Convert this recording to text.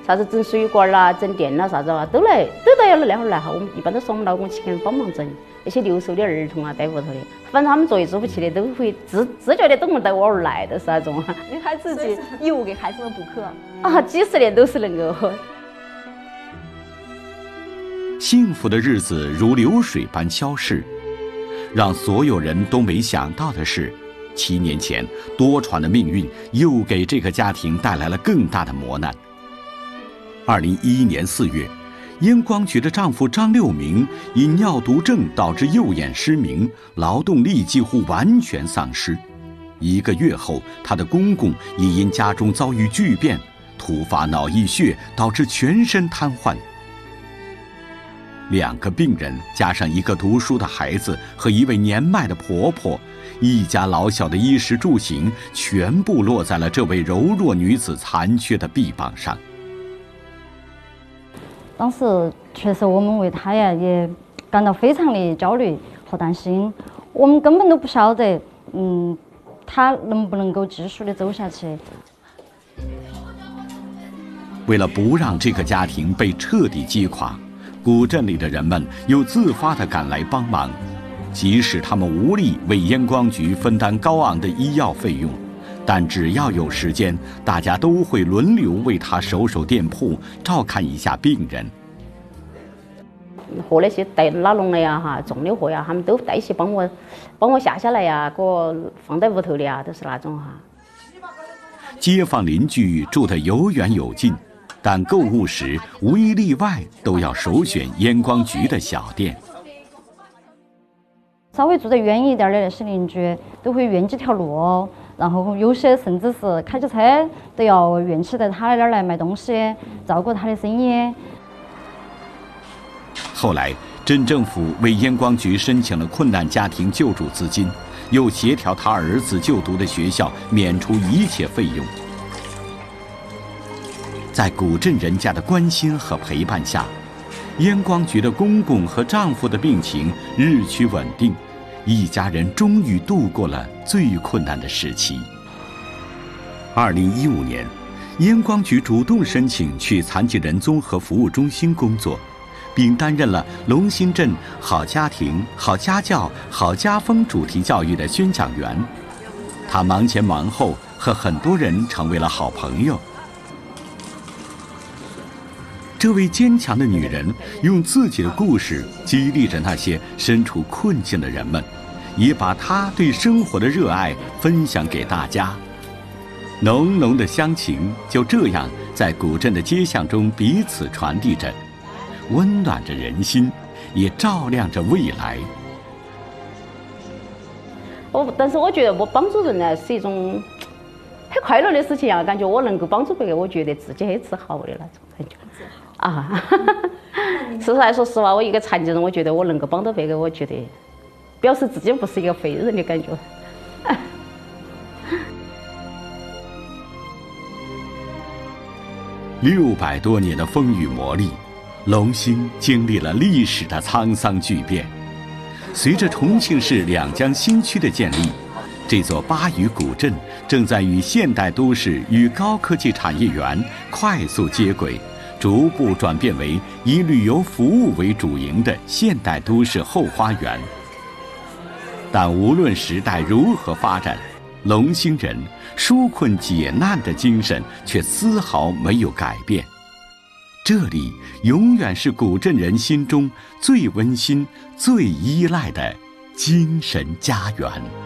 啥子整水管啦、整电啦啥子啊，都要那会儿来哈。我们一般都是我们老公去给人帮忙整。那些留守的儿童啊，在屋头的，反正他们作业做不起的，都会自觉的都能到我这儿来，都是那种。 女孩子自己义务给孩子们补课啊，几十年都是能够。 幸福的日子如流水般消逝，让所有人都没想到的是，7年前多舛的命运又给这个家庭带来了更大的磨难。2011年4月，烟光局的丈夫张六明因尿毒症导致右眼失明，劳动力几乎完全丧失。1个月后，他的公公也因家中遭遇巨变，突发脑溢血，导致全身瘫痪。2个病人加上1个读书的孩子和1位年迈的婆婆，一家老小的衣食住行全部落在了这位柔弱女子残缺的臂膀上。 当时确实我们为她呀也感到非常的焦虑和担心，我们根本都不晓得她能不能够继续的走下去。 为了不让这个家庭被彻底击垮，古镇里的人们又自发地赶来帮忙，即使他们无力为烟光局分担高昂的医药费用，但只要有时间，大家都会轮流为他守店铺，照看一下病人。 和那些带拉笼的呀、哈重的货呀，他们都带一些帮我下来呀，给我放在屋头的呀，都是那种哈。 街坊邻居住得有远有近，但购物时无一例外都要首选烟光局的小店。 稍微住得远一点的那些邻居都会远几条路哦，然后有些甚至是开着车都要远起到他那儿来买东西，照顾他的生意。 后来，镇政府为烟光局申请了困难家庭救助资金，又协调他儿子就读的学校免除一切费用。在古镇人家的关心和陪伴下，烟光局的公公和丈夫的病情日趋稳定，一家人终于度过了最困难的时期。2015年，烟光局主动申请去残疾人综合服务中心工作，并担任了龙兴镇好家庭、好家教、好家风主题教育的宣讲员。他忙前忙后，和很多人成为了好朋友。这位坚强的女人用自己的故事激励着那些身处困境的人们，也把她对生活的热爱分享给大家。浓浓的乡情就这样在古镇的街巷中彼此传递着，温暖着人心，也照亮着未来。 但是我觉得我帮助人呢是一种很快乐的事情啊，感觉我能够帮助别个，我觉得自己很自豪的那种感觉啊。说实话，我一个残疾人，我觉得我能够帮到别个，我觉得表示自己不是一个废人的感觉。 600多年的风雨磨砺，龙兴经历了历史的沧桑巨变。随着重庆市两江新区的建立，这座巴渝古镇正在与现代都市与高科技产业园快速接轨，逐步转变为以旅游服务为主营的现代都市后花园。但无论时代如何发展，龙兴人纾困解难的精神却丝毫没有改变。这里永远是古镇人心中最温馨、最依赖的精神家园。